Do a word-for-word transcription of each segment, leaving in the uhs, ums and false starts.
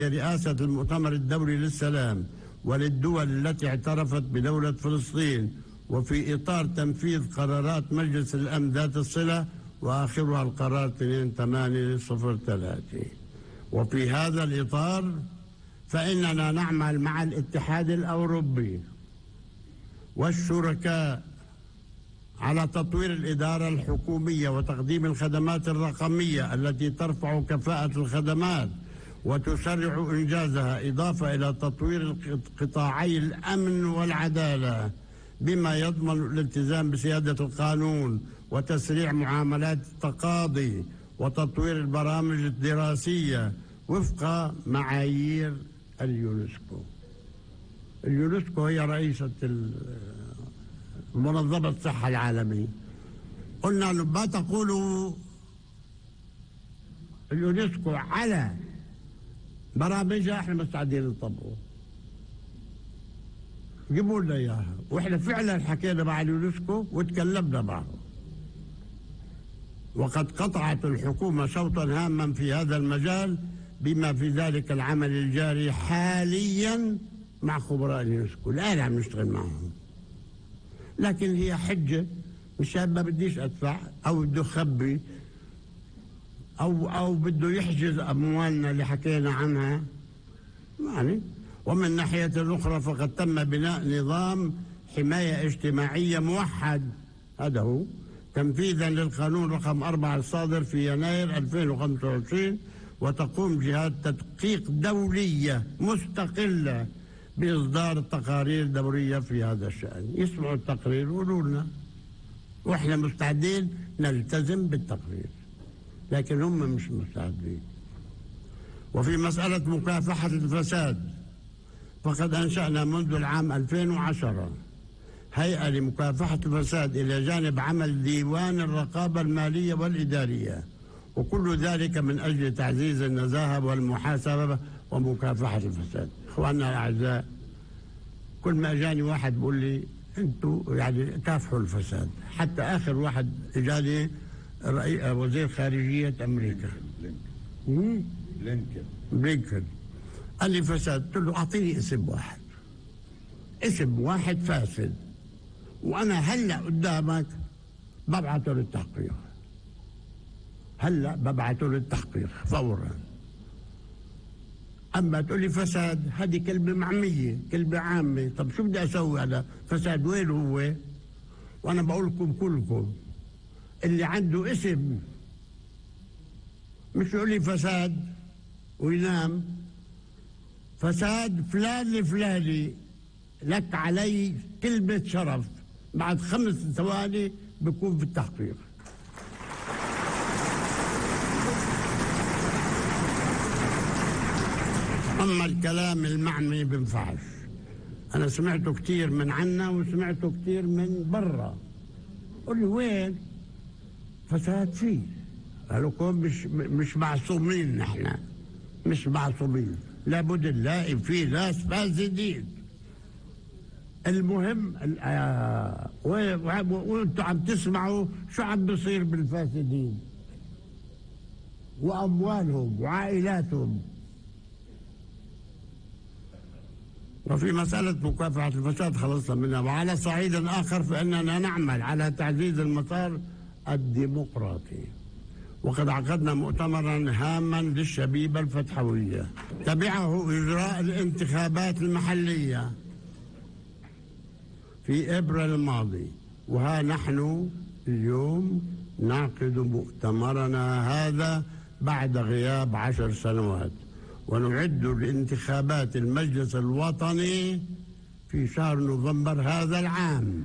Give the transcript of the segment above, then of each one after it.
رئاسة المؤتمر الدولي للسلام وللدول التي اعترفت بدولة فلسطين، وفي إطار تنفيذ قرارات مجلس الأمن ذات الصلة، وآخرها القرار اثنين ثمانية صفر ثلاثة. وفي هذا الإطار فإننا نعمل مع الاتحاد الأوروبي والشركاء على تطوير الإدارة الحكومية وتقديم الخدمات الرقمية التي ترفع كفاءة الخدمات وتسرع إنجازها، إضافة إلى تطوير قطاعي الأمن والعدالة بما يضمن الالتزام بسيادة القانون وتسريع معاملات التقاضي وتطوير البرامج الدراسية وفق معايير اليونسكو. اليونسكو هي رئيسة منظمة الصحة العالمية. قلنا ما تقولوا اليونسكو على برامجها احنا مستعدين نطبقه، جيبوا لنا اياها، واحنا فعلا حكينا مع اليونسكو وتكلمنا معه، وقد قطعت الحكومة شوطا هاما في هذا المجال بما في ذلك العمل الجاري حاليا مع خبراء اليونسكو. الآن عم نشتغل معهم، لكن هي حجة مشان ما بديش أدفع أو بده يخبي أو أو بده يحجز أموالنا اللي حكينا عنها يعني. ومن ناحية أخرى فقد تم بناء نظام حماية اجتماعية موحد، هذا هو تنفيذا للقانون رقم أربعة الصادر في يناير ألفين وخمسة وعشرين، وتقوم جهات تدقيق دولية مستقلة بإصدار التقارير دورية في هذا الشأن. يسمعوا التقرير ويقولوا لنا، وإحنا مستعدين نلتزم بالتقرير، لكن هم مش مستعدين. وفي مسألة مكافحة الفساد فقد أنشأنا منذ العام ألفين وعشرة هيئة لمكافحة الفساد إلى جانب عمل ديوان الرقابة المالية والإدارية، وكل ذلك من أجل تعزيز النزاهة والمحاسبة ومكافحة الفساد. إخواننا الأعزاء، كل ما جاني واحد بقول لي أنتوا يعني كافحوا الفساد، حتى آخر واحد إجاني وزير خارجية أمريكا بلينكن بلينكن قال لي فساد، قلت له أعطيني اسم واحد، اسم واحد فاسد، وأنا هلأ قدامك ببعثه للتحقيق، هلأ ببعثه للتحقيق فورا. أما تقول لي فساد، هذه كلمة معمية، كلمة عامة. طب شو بدي أسوي أنا؟ فساد وين هو؟ وأنا بقول لكم كلكم اللي عنده اسم مش يقول لي فساد وينام. فساد فلان الفلاني، لك علي كلمة شرف، بعد خمس ثواني بكون في التحقيق. أما الكلام المعمي بنفعش. أنا سمعته كتير من عنا وسمعته كتير من برا. قل لي وين؟ فساد فيه. قالوا مش مش معصومين، نحن مش معصومين، لابد نلاقي فيه ناس فاسدين. المهم آه وانتم عم تسمعوا شو عم بيصير بالفاسدين وأموالهم وعائلاتهم. وفي مسألة مكافحة الفساد خلصنا منها. وعلى صعيد آخر فإننا نعمل على تعزيز المسار الديمقراطي، وقد عقدنا مؤتمرا هاما للشبيبة الفتحوية تبعه إجراء الانتخابات المحلية في إبريل الماضي. وها نحن اليوم نعقد مؤتمرنا هذا بعد غياب عشر سنوات، ونعد لانتخابات المجلس الوطني في شهر نوفمبر هذا العام.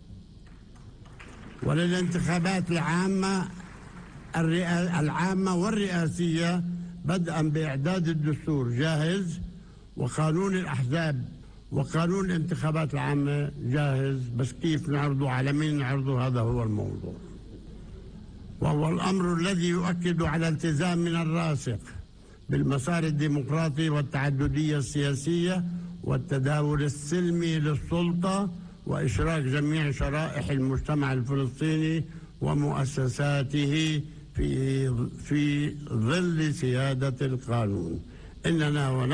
وللانتخابات العامة العامة والرئاسية بدءا بإعداد الدستور جاهز، وقانون الأحزاب وقانون الانتخابات العامة جاهز، بس كيف نعرضه على مين نعرضه هذا هو الموضوع. وهو الأمر الذي يؤكد على التزامنا الراسخ بالمسار الديمقراطي والتعددية السياسية والتداول السلمي للسلطة وإشراك جميع شرائح المجتمع الفلسطيني ومؤسساته في في ظل سيادة القانون. إننا